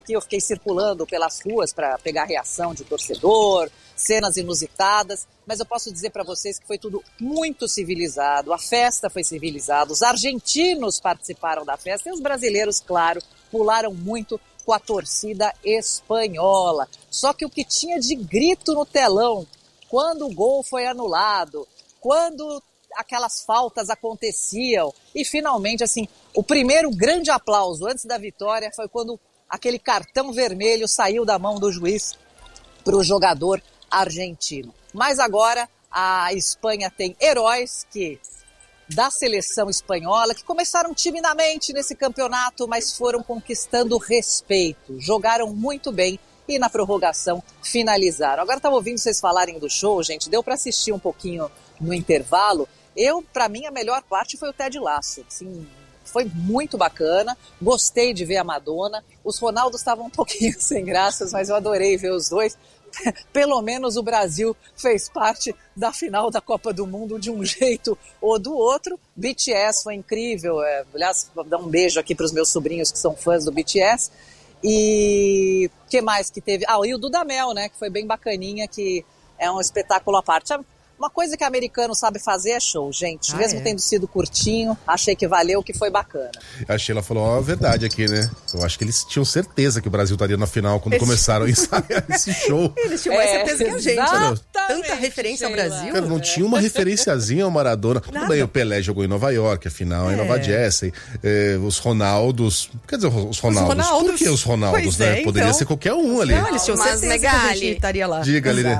que eu fiquei circulando pelas ruas para pegar reação de torcedor, cenas inusitadas, mas eu posso dizer para vocês que foi tudo muito civilizado, a festa foi civilizada, os argentinos participaram da festa e os brasileiros, claro, pularam muito com a torcida espanhola. Só que o que tinha de grito no telão, quando o gol foi anulado, quando aquelas faltas aconteciam e finalmente, assim, o primeiro grande aplauso antes da vitória foi quando aquele cartão vermelho saiu da mão do juiz para o jogador argentino. Mas agora a Espanha tem heróis da seleção espanhola que começaram timidamente nesse campeonato, mas foram conquistando respeito, jogaram muito bem e na prorrogação finalizaram. Agora estava ouvindo vocês falarem do show, gente, deu para assistir um pouquinho no intervalo. Para mim, a melhor parte foi o Ted Lasso, assim, foi muito bacana, gostei de ver a Madonna, os Ronaldos estavam um pouquinho sem graças, mas eu adorei ver os dois. Pelo menos o Brasil fez parte da final da Copa do Mundo de um jeito ou do outro. BTS foi incrível, aliás, vou dar um beijo aqui para os meus sobrinhos que são fãs do BTS. E o que mais que teve? E o Dudamel, né, que foi bem bacaninha, que é um espetáculo à parte. Uma coisa que americano sabe fazer é show, gente. Mesmo tendo sido curtinho, achei que valeu, que foi bacana. A Sheila falou a verdade aqui, né? Eu acho que eles tinham certeza que o Brasil estaria na final quando começaram a ensaiar esse show. Eles tinham mais certeza que a gente, né? Tanta referência Sheila. ao Brasil. Cara, não tinha uma referenciazinha ao Maradona. Tudo bem, o Pelé jogou em Nova York, a final em Nova Jersey. Os Ronaldos... Quer dizer, os Ronaldos. Por que os Ronaldos, né? Poderia ser qualquer um ali. Não, eles tinham certeza que a gente estaria lá. Diga, Lili.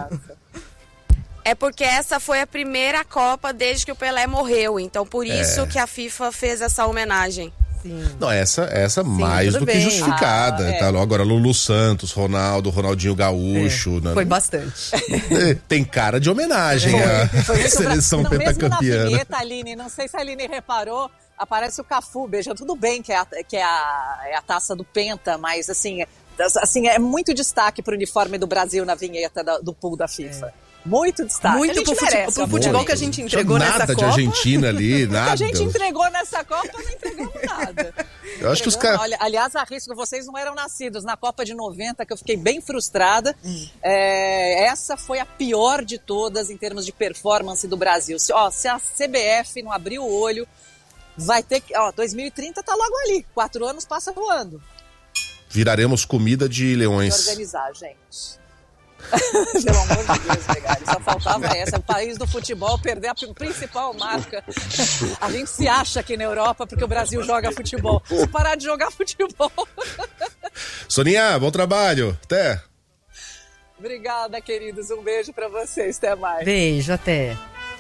É porque essa foi a primeira Copa desde que o Pelé morreu, então por isso que a FIFA fez essa homenagem. Sim. Não, essa mais do que justificada. Tá? Agora, Lulu Santos, Ronaldinho Gaúcho. Né? Foi bastante. Tem cara de homenagem à seleção pentacampeã. Mesmo na vinheta, Aline, não sei se a Aline reparou, aparece o Cafu beijando. Tudo bem que é a taça do Penta, mas assim é muito destaque pro uniforme do Brasil na vinheta do pool da FIFA. Muito destaque. Muito pro futebol que a gente entregou nessa Copa. Nada de Argentina ali, nada. O que a gente entregou nessa Copa, não entregamos nada. Eu acho que os caras... Aliás, arrisco, vocês não eram nascidos na Copa de 90, que eu fiquei bem frustrada. Essa foi a pior de todas em termos de performance do Brasil. Se a CBF não abrir o olho, vai ter que... 2030 tá logo ali. 4 anos passa voando. Viraremos comida de leões. Tem que organizar, gente. Pelo amor de Deus, Megali, só faltava essa. O país do futebol perder a principal marca. A gente se acha aqui na Europa porque o Brasil joga futebol. Se parar de jogar futebol. Soninha, bom trabalho. Até. Obrigada, queridos. Um beijo pra vocês. Até mais. Beijo, até.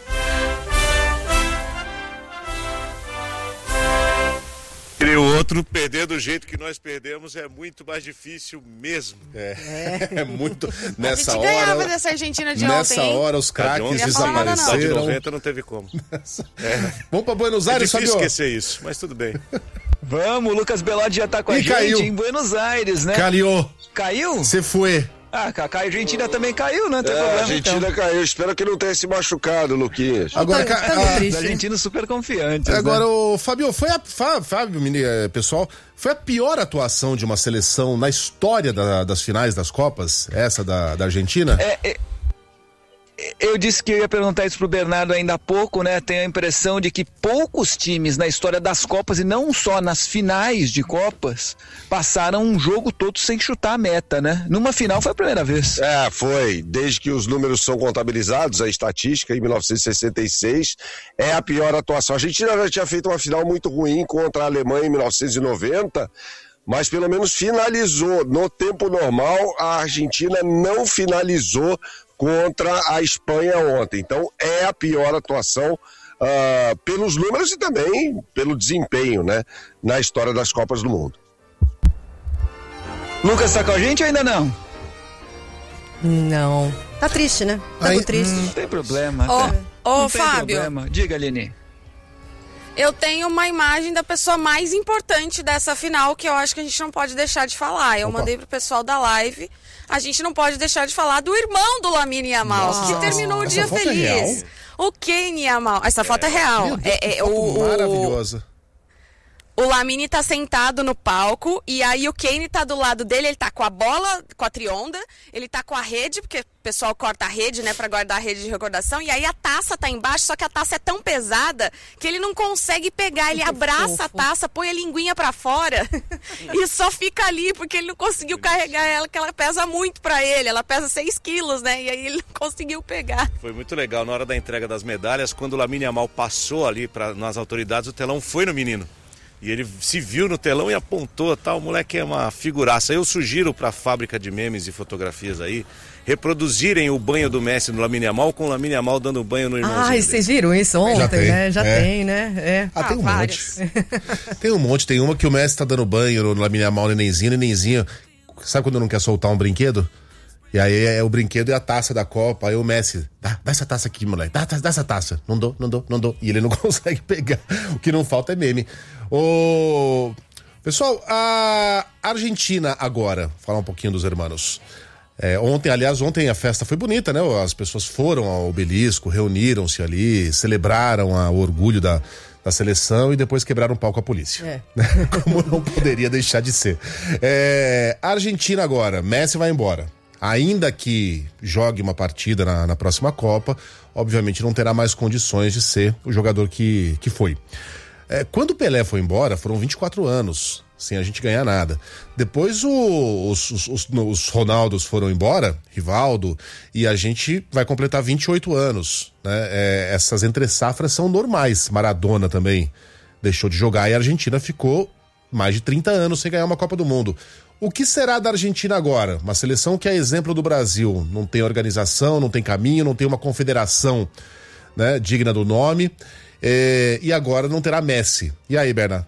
E o outro, perder do jeito que nós perdemos é muito mais difícil mesmo. É muito. Nessa a gente hora. ganhava dessa Argentina de nessa ontem, hora, os craques de desapareceram. 90 não teve como. Vamos pra Buenos Aires, difícil Fabio? esquecer isso, mas tudo bem. Vamos, o Lucas Bellotti já tá com a gente caiu. em Buenos Aires, né? Caiu? Você foi. A Argentina também caiu, né? Não tem problema. A Argentina caiu. Espero que não tenha se machucado, Luquinhas. Agora, os argentinos super confiantes. Agora, né? o Fabio, Fábio, pessoal, foi a pior atuação de uma seleção na história das finais das Copas, essa da Argentina? Eu disse que eu ia perguntar isso pro Bernardo ainda há pouco, né? Tenho a impressão de que poucos times na história das Copas, e não só nas finais de Copas, passaram um jogo todo sem chutar a meta, né? Numa final foi a primeira vez. Foi. Desde que os números são contabilizados, a estatística, em 1966, é a pior atuação. A Argentina já tinha feito uma final muito ruim contra a Alemanha em 1990, mas pelo menos finalizou. No tempo normal, a Argentina não finalizou contra a Espanha ontem. Então é a pior atuação pelos números e também pelo desempenho, né, na história das Copas do Mundo. Lucas tá com a gente ou ainda não? Não. Tá triste, né? Tá triste. Não tem problema. Ô, não tem Fábio. Problema. Diga, Aline. Eu tenho uma imagem da pessoa mais importante dessa final que eu acho que a gente não pode deixar de falar. Eu mandei pro pessoal da live. A gente não pode deixar de falar do irmão do Lamine Yamal, que terminou o dia feliz. O Kane Yamal. Essa foto é real. Maravilhosa. O Lamine tá sentado no palco e aí o Kane tá do lado dele, ele tá com a bola, com a trionda, ele tá com a rede, porque o pessoal corta a rede, né, pra guardar a rede de recordação, e aí a taça tá embaixo, só que a taça é tão pesada que ele não consegue pegar, ele abraça a taça, põe a linguinha pra fora e só fica ali, porque ele não conseguiu carregar ela, que ela pesa muito pra ele, ela pesa 6 quilos, né, e aí ele não conseguiu pegar. Foi muito legal, na hora da entrega das medalhas, quando o Lamine Yamal passou ali nas autoridades, o telão foi no menino. E ele se viu no telão e apontou, tal, o moleque é uma figuraça. Eu sugiro para a fábrica de memes e fotografias aí, reproduzirem o banho do Messi no Lamine Yamal com o Lamine Yamal dando banho no irmãozinho dele. Vocês viram isso ontem, né? Já tem, né? Tem um monte. Tem um monte, tem uma que o Messi tá dando banho no Lamine Yamal, nenenzinho, sabe quando não quer soltar um brinquedo? E aí é o brinquedo e a taça da Copa. Aí o Messi, dá essa taça aqui, moleque. Dá essa taça. Não dou. E ele não consegue pegar. O que não falta é meme. Pessoal, a Argentina agora. Falar um pouquinho dos hermanos. Ontem a festa foi bonita, né? As pessoas foram ao obelisco, reuniram-se ali, celebraram o orgulho da seleção e depois quebraram o pau com a polícia. Como não poderia deixar de ser. A Argentina agora, Messi vai embora. Ainda que jogue uma partida na próxima Copa, obviamente não terá mais condições de ser o jogador que foi. Quando o Pelé foi embora, foram 24 anos, sem a gente ganhar nada. Depois os Ronaldos foram embora, Rivaldo, e a gente vai completar 28 anos. Né? Essas entre-safras são normais. Maradona também deixou de jogar e a Argentina ficou mais de 30 anos sem ganhar uma Copa do Mundo. O que será da Argentina agora? Uma seleção que é exemplo do Brasil. Não tem organização, não tem caminho, não tem uma confederação, né, digna do nome. E agora não terá Messi. E aí, Bernardo?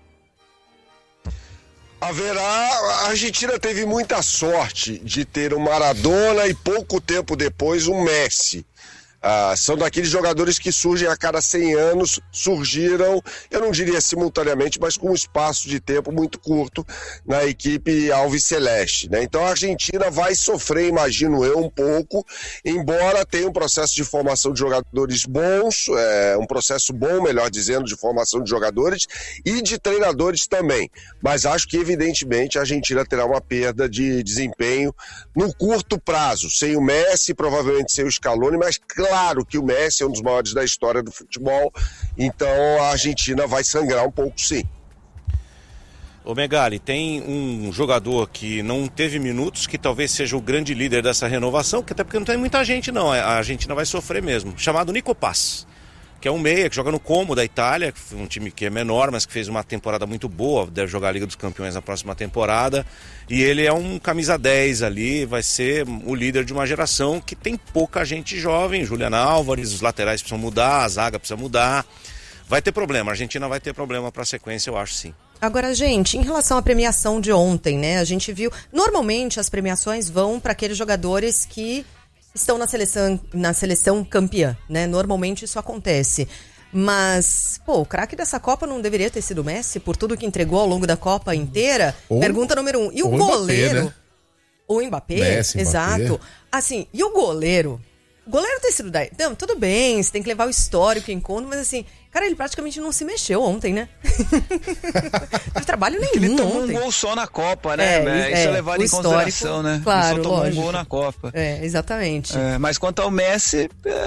A Argentina teve muita sorte de ter o Maradona e pouco tempo depois o Messi. São daqueles jogadores que surgem a cada 100 anos, surgiram, eu não diria simultaneamente, mas com um espaço de tempo muito curto na equipe alviceleste, né? Então a Argentina vai sofrer, imagino eu, um pouco, embora tenha um processo de formação de jogadores bons, um processo bom, melhor dizendo, de formação de jogadores e de treinadores também. Mas acho que, evidentemente, a Argentina terá uma perda de desempenho no curto prazo, sem o Messi, provavelmente sem o Scaloni, mas claro que o Messi é um dos maiores da história do futebol, então a Argentina vai sangrar um pouco, sim. Ô Megali, tem um jogador que não teve minutos, que talvez seja o grande líder dessa renovação, que até porque não tem muita gente não, a Argentina vai sofrer mesmo, chamado Nico Paz, que é um meia que joga no Como da Itália, um time que é menor, mas que fez uma temporada muito boa, deve jogar a Liga dos Campeões na próxima temporada, e ele é um camisa 10 ali, vai ser o líder de uma geração que tem pouca gente jovem, Julián Álvares, os laterais precisam mudar, a zaga precisa mudar, vai ter problema, a Argentina vai ter problema para a sequência, eu acho sim. Agora, gente, em relação à premiação de ontem, né, a gente viu, normalmente as premiações vão para aqueles jogadores que estão na seleção campeã, né? Normalmente isso acontece. Mas, o craque dessa Copa não deveria ter sido o Messi, por tudo que entregou ao longo da Copa inteira? Pergunta número 1. E o goleiro? Mbappé, né? O Mbappé, Messi, exato. Mbappé. Assim, e o goleiro? O goleiro ter sido daí. Não, tudo bem, você tem que levar o histórico em conta, mas assim, cara, ele praticamente não se mexeu ontem, né? Não teve trabalho nenhum. Ele tomou ontem. Um gol só na Copa, né? Isso é levado em consideração, né? Claro, ele só tomou lógico. Um gol na Copa. Exatamente. Mas quanto ao Messi,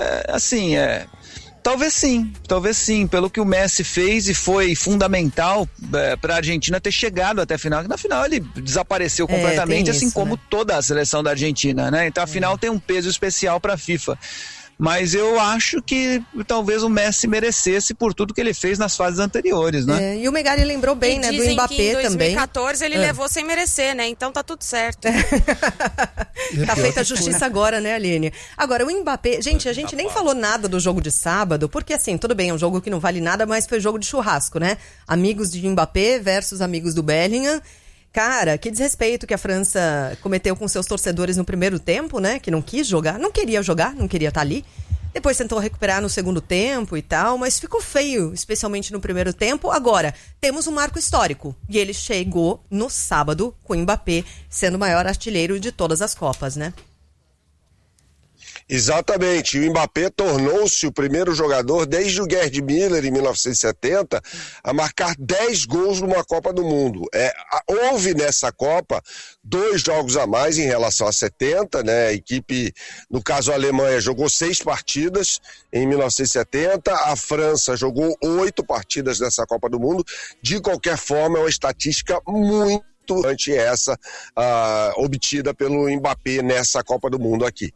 talvez sim, pelo que o Messi fez e foi fundamental para a Argentina ter chegado até a final, que na final ele desapareceu completamente, assim isso, como toda a seleção da Argentina, né? Então a final tem um peso especial para a FIFA. Mas eu acho que talvez o Messi merecesse por tudo que ele fez nas fases anteriores, né? E o Megali lembrou bem, né, do Mbappé que em também. 2014 ele levou sem merecer, né? Então tá tudo certo. Tá feita a justiça agora, né, Aline? Agora, o Mbappé... Gente, a gente nem falou nada do jogo de sábado, porque assim, tudo bem, é um jogo que não vale nada, mas foi jogo de churrasco, né? Amigos de Mbappé versus amigos do Bellingham. Cara, que desrespeito que a França cometeu com seus torcedores no primeiro tempo, né? Que não quis jogar, não queria estar ali. Depois tentou recuperar no segundo tempo e tal, mas ficou feio, especialmente no primeiro tempo. Agora, temos um marco histórico. E ele chegou no sábado com o Mbappé sendo o maior artilheiro de todas as Copas, né? Exatamente, o Mbappé tornou-se o primeiro jogador desde o Gerd Müller em 1970 a marcar 10 gols numa Copa do Mundo. Houve nessa Copa 2 jogos a mais em relação a 70, né? A equipe, no caso a Alemanha, jogou 6 partidas em 1970, a França jogou 8 partidas nessa Copa do Mundo. De qualquer forma, é uma estatística muito ante essa obtida pelo Mbappé nessa Copa do Mundo aqui.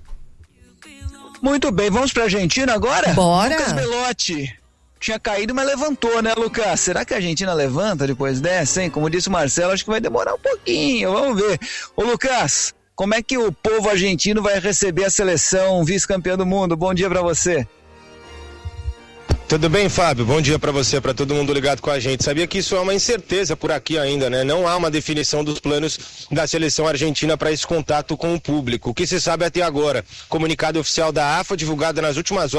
Muito bem, vamos pra Argentina agora? Bora! Lucas Belotti. Tinha caído, mas levantou, né, Lucas? Será que a Argentina levanta depois dessa, hein? Como disse o Marcelo, acho que vai demorar um pouquinho, vamos ver. Ô, Lucas, como é que o povo argentino vai receber a seleção vice-campeã do mundo? Bom dia pra você. Tudo bem, Fábio? Bom dia para você, para todo mundo ligado com a gente. Sabia que isso é uma incerteza por aqui ainda, né? Não há uma definição dos planos da seleção argentina para esse contato com o público. O que se sabe até agora? Comunicado oficial da AFA divulgado nas últimas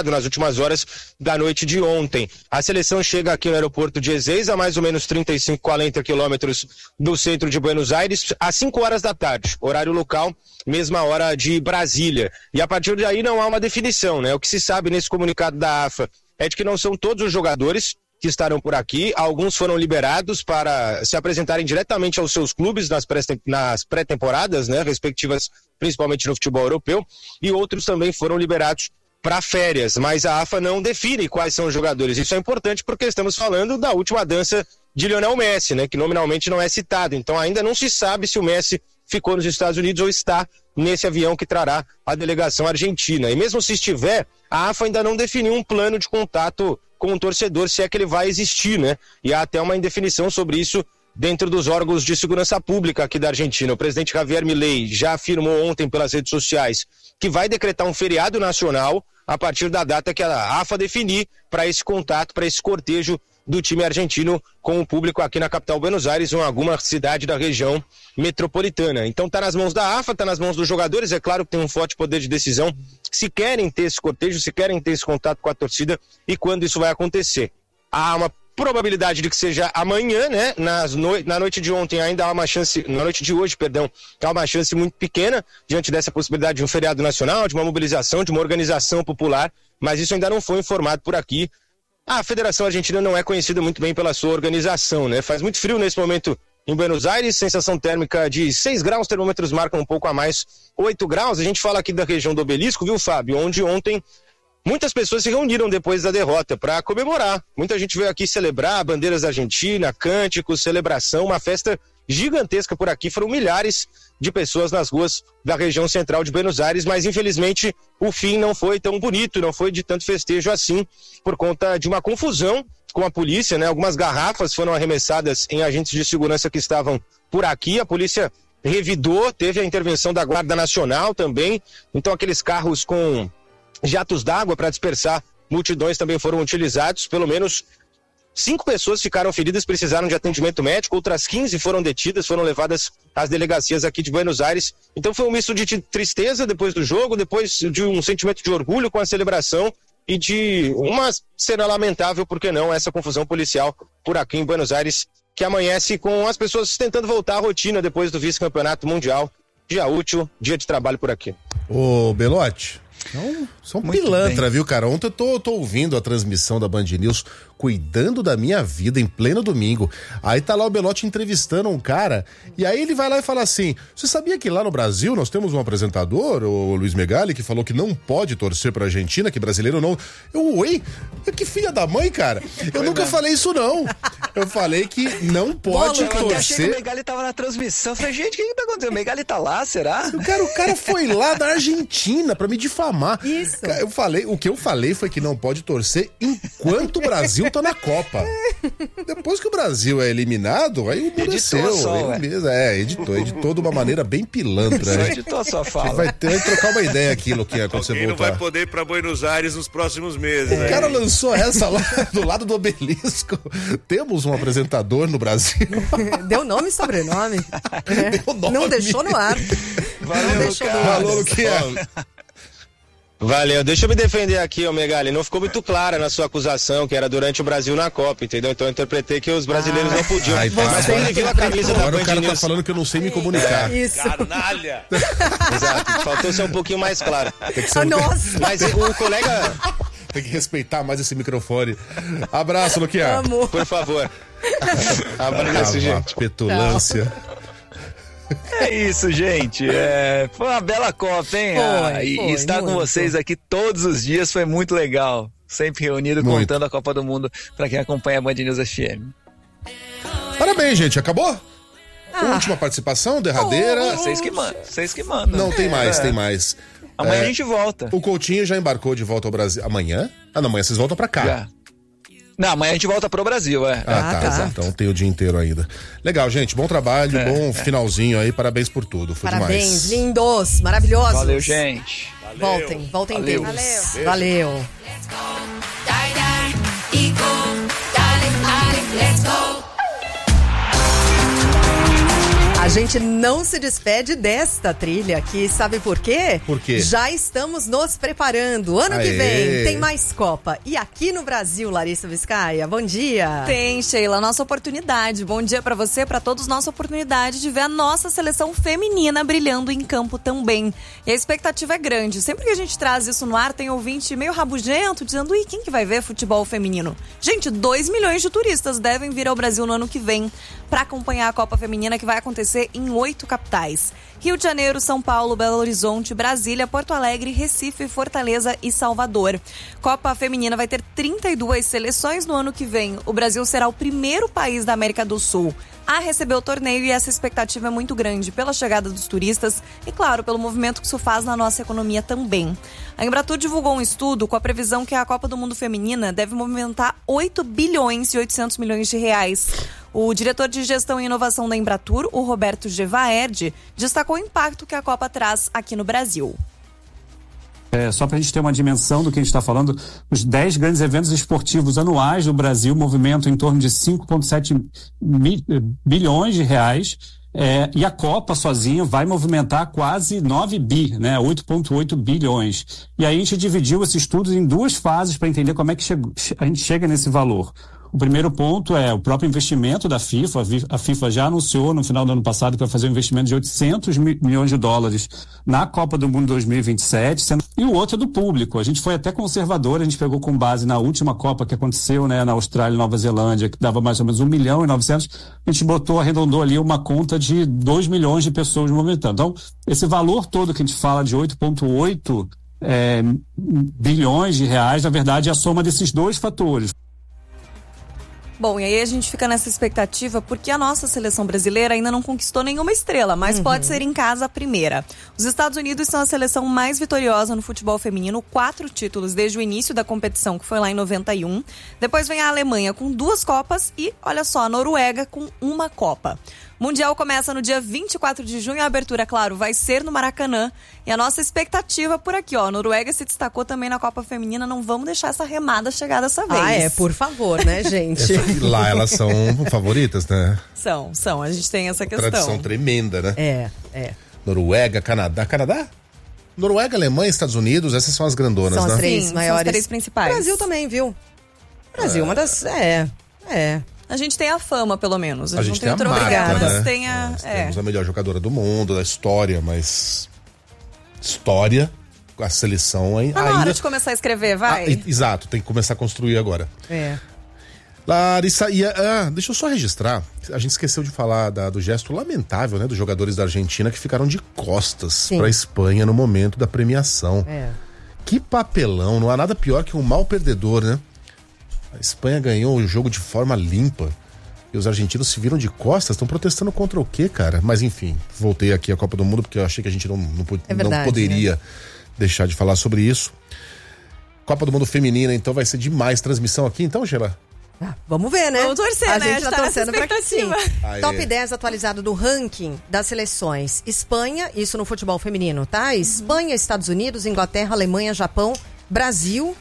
horas da noite de ontem. A seleção chega aqui no aeroporto de Ezeiza, a mais ou menos 35, 40 quilômetros do centro de Buenos Aires, às 5 horas da tarde, horário local, mesma hora de Brasília. E a partir daí não há uma definição, né? O que se sabe nesse comunicado da AFA é de que não são todos os jogadores que estarão por aqui. Alguns foram liberados para se apresentarem diretamente aos seus clubes nas pré-temporadas, né, respectivas, principalmente no futebol europeu, e outros também foram liberados para férias, mas a AFA não define quais são os jogadores. Isso é importante porque estamos falando da última dança de Lionel Messi, né, que nominalmente não é citado. Então ainda não se sabe se o Messi ficou nos Estados Unidos ou está nesse avião que trará a delegação argentina. E mesmo se estiver, a AFA ainda não definiu um plano de contato com o torcedor, se é que ele vai existir, né? E há até uma indefinição sobre isso dentro dos órgãos de segurança pública aqui da Argentina. O presidente Javier Milei já afirmou ontem pelas redes sociais que vai decretar um feriado nacional a partir da data que a AFA definir para esse contato, para esse cortejo do time argentino com o público aqui na capital Buenos Aires ou em alguma cidade da região metropolitana. Então tá nas mãos da AFA, tá nas mãos dos jogadores, é claro que tem um forte poder de decisão se querem ter esse cortejo, se querem ter esse contato com a torcida e quando isso vai acontecer. Há uma probabilidade de que seja amanhã, né? Na noite de ontem ainda há uma chance, na noite de hoje, perdão, há uma chance muito pequena diante dessa possibilidade de um feriado nacional, de uma mobilização, de uma organização popular, mas isso ainda não foi informado por aqui. A Federação Argentina não é conhecida muito bem pela sua organização, né? Faz muito frio nesse momento em Buenos Aires, sensação térmica de 6 graus, termômetros marcam um pouco a mais, 8 graus. A gente fala aqui da região do Obelisco, viu, Fábio? Onde ontem muitas pessoas se reuniram depois da derrota para comemorar. Muita gente veio aqui celebrar bandeiras da Argentina, cânticos, celebração, uma festa gigantesca por aqui. Foram milhares de pessoas nas ruas da região central de Buenos Aires, mas infelizmente o fim não foi tão bonito, não foi de tanto festejo assim, por conta de uma confusão com a polícia, né? Algumas garrafas foram arremessadas em agentes de segurança que estavam por aqui. A polícia revidou, teve a intervenção da Guarda Nacional também. Então aqueles carros com jatos d'água para dispersar multidões também foram utilizados. Pelo menos 5 pessoas ficaram feridas, precisaram de atendimento médico, outras 15 foram detidas, foram levadas às delegacias aqui de Buenos Aires. Então foi um misto de tristeza depois do jogo, depois de um sentimento de orgulho com a celebração e de uma cena lamentável, por que não, essa confusão policial por aqui em Buenos Aires, que amanhece com as pessoas tentando voltar à rotina depois do vice-campeonato mundial. Dia útil, dia de trabalho por aqui. Ô, Belotti, são pilantra, viu, cara? Ontem eu tô ouvindo a transmissão da Band News, cuidando da minha vida em pleno domingo. Aí tá lá o Belotti entrevistando um cara, e aí ele vai lá e fala assim: você sabia que lá no Brasil nós temos um apresentador, o Luiz Megali, que falou que não pode torcer pra Argentina, que brasileiro não... Oi? Que filha da mãe, cara. Eu nunca falei isso, não. Eu falei que não pode torcer... Eu achei que o Megali tava na transmissão. Eu falei, gente, o que tá acontecendo? O Megali tá lá, será? O cara foi lá da Argentina pra me difamar. Isso. O que eu falei foi que não pode torcer enquanto o Brasil tá na Copa. Depois que o Brasil é eliminado, aí o mundo é seu. Editou de uma maneira bem pilantra. Só editou a sua fala. Vai ter que trocar uma ideia aqui, Luquinha, quando você voltar. Não vai poder ir pra Buenos Aires nos próximos meses. O cara lançou essa lá do lado do Obelisco. Temos um apresentador no Brasil. Deu nome e sobrenome. Deu nome. Não deixou no ar. Valeu, Luquinha. Valeu, deixa eu me defender aqui, ô Megali, não ficou muito clara na sua acusação, que era durante o Brasil na Copa, entendeu? Então eu interpretei que os brasileiros não podiam. Mas quando ele viu a camisa da Agora Band o cara News... tá falando que eu não sei me comunicar. Isso. Canalha! Exato, faltou ser um pouquinho mais claro. Tem que ser Nossa. Mas o colega... Tem que respeitar mais esse microfone. Abraço, Luquian. Amo. Por favor. Abraço, gente. Petulância. É isso, gente. Foi uma bela Copa, hein? Foi, estar com vocês aqui todos os dias foi muito legal. Sempre reunido, Muito. contando a Copa do Mundo para quem acompanha a Band News FM. Parabéns, gente. Acabou? Última participação, derradeira. Vocês que mandam. Não, tem mais, tem mais. Amanhã a gente volta. O Coutinho já embarcou de volta ao Brasil. Amanhã? Ah, não, amanhã vocês voltam pra cá. Já. Não, amanhã a gente volta pro Brasil, tá. Então tem o dia inteiro ainda. Legal, gente. Bom trabalho, bom finalzinho aí. Parabéns por tudo. Foi Parabéns, demais. lindos, maravilhosos. Valeu, gente. Voltem em Valeu. Deus. Valeu. A gente não se despede desta trilha aqui, sabe por quê? Por quê? Já estamos nos preparando. Ano que vem tem mais Copa. E aqui no Brasil, Larissa Biscaia, bom dia. Tem, Sheila, nossa oportunidade. Bom dia pra você, pra todos, nossa oportunidade de ver a nossa seleção feminina brilhando em campo também. E a expectativa é grande. Sempre que a gente traz isso no ar, tem ouvinte meio rabugento, dizendo, e quem que vai ver futebol feminino? Gente, 2 milhões de turistas devem vir ao Brasil no ano que vem pra acompanhar a Copa Feminina, que vai acontecer em 8 capitais. Rio de Janeiro, São Paulo, Belo Horizonte, Brasília, Porto Alegre, Recife, Fortaleza e Salvador. Copa Feminina vai ter 32 seleções no ano que vem. O Brasil será o primeiro país da América do Sul a receber o torneio e essa expectativa é muito grande pela chegada dos turistas e, claro, pelo movimento que isso faz na nossa economia também. A Embratur divulgou um estudo com a previsão que a Copa do Mundo Feminina deve movimentar 8 bilhões e 800 milhões de reais. O diretor de gestão e inovação da Embratur, o Roberto Gevaerd, destacou o impacto que a Copa traz aqui no Brasil. Só para a gente ter uma dimensão do que a gente está falando, os 10 grandes eventos esportivos anuais do Brasil movimentam em torno de 5,7 bilhões de reais. E a Copa sozinha vai movimentar quase 9 bi, né? 8,8 bilhões. E aí a gente dividiu esse estudo em 2 fases para entender como é que a gente chega nesse valor. O primeiro ponto é o próprio investimento da FIFA. A FIFA já anunciou no final do ano passado que vai fazer um investimento de 800 milhões de dólares na Copa do Mundo 2027. E o outro é do público. A gente foi até conservador, a gente pegou com base na última Copa que aconteceu, né, na Austrália e Nova Zelândia, que dava mais ou menos 1 milhão e 900. A gente arredondou ali uma conta de 2 milhões de pessoas movimentando. Então, esse valor todo que a gente fala de 8,8 bilhões de reais, na verdade, é a soma desses 2 fatores. Bom, e aí a gente fica nessa expectativa porque a nossa seleção brasileira ainda não conquistou nenhuma estrela, mas pode ser em casa a primeira. Os Estados Unidos são a seleção mais vitoriosa no futebol feminino, 4 títulos desde o início da competição, que foi lá em 91. Depois vem a Alemanha com 2 Copas e, olha só, a Noruega com 1 Copa. O Mundial começa no dia 24 de junho, a abertura, claro, vai ser no Maracanã. E a nossa expectativa por aqui, ó, a Noruega se destacou também na Copa Feminina, não vamos deixar essa remada chegar dessa vez. Por favor, né, gente? Lá elas são favoritas, né? São, a gente tem essa questão. Tradição tremenda, né? É. Noruega, Canadá? Noruega, Alemanha, Estados Unidos, essas são as grandonas, são né? as 3 maiores. São as 3 principais. Brasil também, viu? Brasil, uma das... A gente tem a fama, pelo menos. A gente tem a outra marca, obrigada, né? mas tem temos a melhor jogadora do mundo, da história, mas... História, a seleção aí... Tá na hora de começar a escrever, vai. Exato, tem que começar a construir agora. Larissa, deixa eu só registrar, a gente esqueceu de falar do gesto lamentável, né, dos jogadores da Argentina que ficaram de costas para a Espanha no momento da premiação. Que papelão, não há nada pior que um mau perdedor, né? A Espanha ganhou o jogo de forma limpa e os argentinos se viram de costas, estão protestando contra o quê, cara? Mas enfim, voltei aqui à Copa do Mundo porque eu achei que a gente não poderia deixar de falar sobre isso. Copa do Mundo Feminina, então vai ser demais transmissão aqui, então, Sheila? Vamos ver, né? Vamos torcer, a né? gente tá torcendo pra que sim. Aê. Top 10 atualizado do ranking das seleções. Espanha, isso no futebol feminino, tá? Espanha, Estados Unidos, Inglaterra, Alemanha, Japão, Brasil.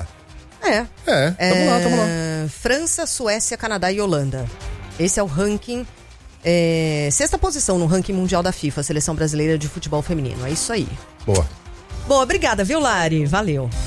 Tamo lá. França, Suécia, Canadá e Holanda. Esse é o ranking. 6ª posição no ranking mundial da FIFA, Seleção Brasileira de Futebol Feminino. É isso aí. Boa. Boa, obrigada, viu, Lari? Valeu.